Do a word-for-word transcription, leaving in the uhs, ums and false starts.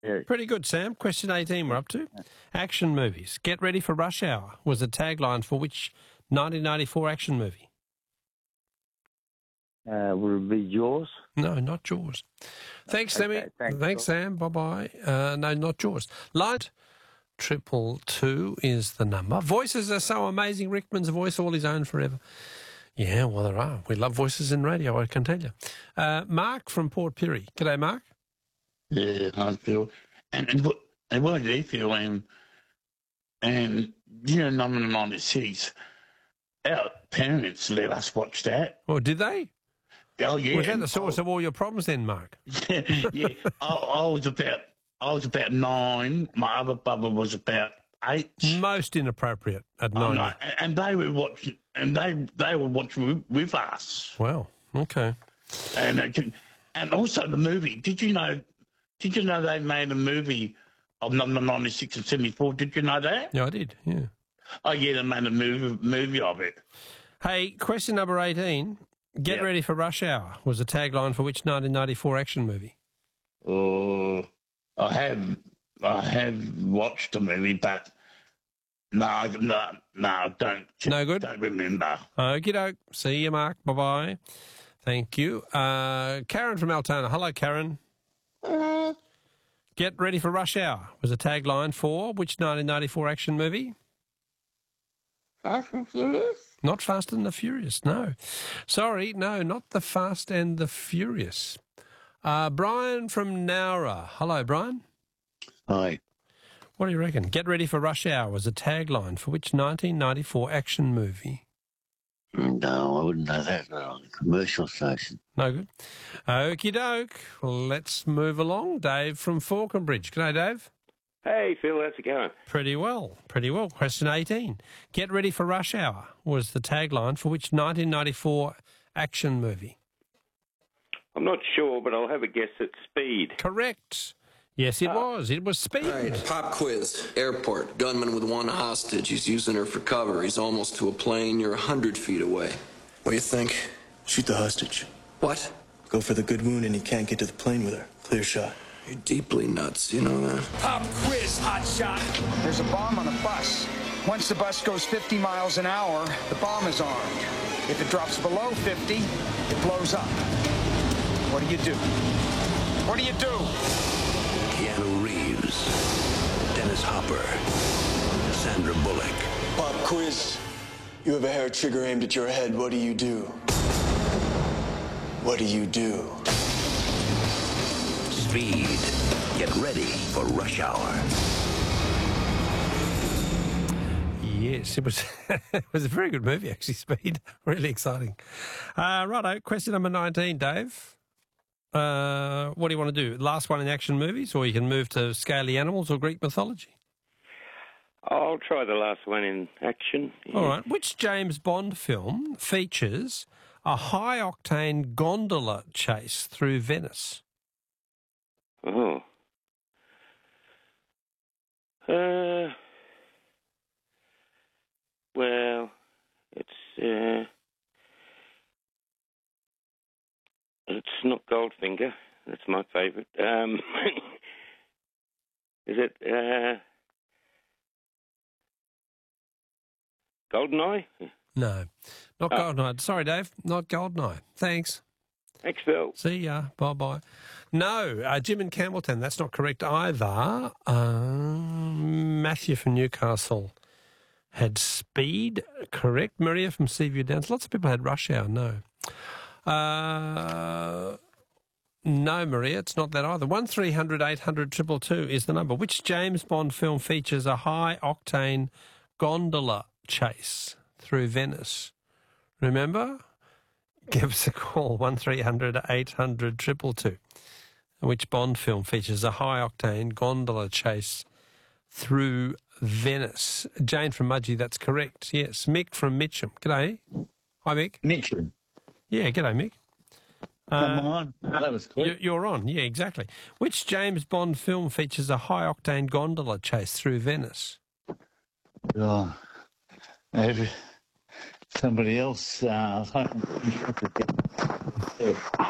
Yeah. Pretty good, Sam. Question eighteen we're up to. Action movies. Get ready for rush hour was the tagline for which nineteen ninety-four action movie? Uh, will it be Jaws? No, not Jaws. Thanks, Sammy. Okay, thanks, thanks Sam. Bye-bye. Uh, no, not Jaws. Light triple two is the number. Voices are so amazing. Rickman's a voice all his own forever. Yeah, well, there are. We love voices in radio, I can tell you. Uh, Mark from Port Pirie. G'day, Mark. Yeah, I feel. And, and, what, and what do you feel? And, and you know, nineteen ninety-six, our parents let us watch that. Oh, did they? Oh, yeah. Was that the source of all your problems then, Mark? Yeah, yeah. I, I was about, I was about nine. My other brother was about eight. Most inappropriate at Oh, nine. no, and- and they were watching, and they they were watching with, with us. Wow. Okay. And it can, and also the movie. Did you know? Did you know they made a movie of nineteen ninety-six and seventy-four? Did you know that? Yeah, I did. Yeah. Oh yeah, they made a movie movie of it. Hey, question number eighteen. Get Yep. ready for rush hour was the tagline for which nineteen ninety-four action movie? Oh, I have I have watched the movie, but no, no, no, don't. No good? Don't remember. Okie doke. See you, Mark. Bye-bye. Thank you. Uh, Karen from Altona. Hello, Karen. Hello. Get ready for rush hour was the tagline for which nineteen ninety-four action movie? Fast and Furious? Not Fast and the Furious, no. Sorry, no, not the Fast and the Furious. Uh, Brian from Nowra. Hello, Brian. Hi. What do you reckon? Get ready for rush hour was a tagline for which nineteen ninety-four action movie? No, I wouldn't know that. No, the commercial station. No good. Okie doke. Well, let's move along. Dave from Falconbridge. G'day, Dave. Hey, Phil, how's it going? Pretty well. Pretty well. Question eighteen. Get ready for rush hour was the tagline for which nineteen ninety-four action movie? I'm not sure, but I'll have a guess at Speed. Correct. Yes, it was. It was Speed. All right, pop quiz. Airport. Gunman with one hostage. He's using her for cover. He's almost to a plane. You're a hundred feet away. What do you think? Shoot the hostage. What? Go for the good wound and he can't get to the plane with her. Clear shot. You're deeply nuts, you know that? Pop quiz, hot shot. There's a bomb on a bus. Once the bus goes fifty miles an hour, the bomb is armed. If it drops below fifty, it blows up. What do you do? What do you do? Keanu Reeves, Dennis Hopper, Sandra Bullock. Pop quiz. You have a hair trigger aimed at your head. What do you do? What do you do? Speed. Get ready for rush hour. Yes, it was it was a very good movie, actually, Speed. Really exciting. Uh, righto, question number nineteen, Dave. Uh, what do you want to do? Last one in action movies, or you can move to scaly animals or Greek mythology? I'll try the last one in action. All right. Which James Bond film features a high-octane gondola chase through Venice? Oh. Uh, well, it's uh, it's not Goldfinger. That's my favourite. Um, is it uh, Goldeneye? No, not Oh. Goldeneye. Sorry, Dave, not Goldeneye. Thanks. Thanks, Phil. See ya. Bye-bye. No, uh, Jim and Campbelltown, that's not correct either. Um, Matthew from Newcastle had Speed, correct. Maria from Seaview Downs. Lots of people had Rush Hour, no. Uh, no, Maria, it's not that either. one three hundred eight hundred two two two is the number. Which James Bond film features a high-octane gondola chase through Venice? Remember? Give us a call, one three hundred eight hundred two two two. Which Bond film features a high-octane gondola chase through Venice? Jane from Mudgee, that's correct. Yes. Mick from Mitcham. G'day. Hi, Mick. Mitcham. Yeah, g'day, Mick. Come Uh, on. That was quick. you- You're on. Yeah, exactly. Which James Bond film features a high-octane gondola chase through Venice? Oh, maybe somebody else. Uh,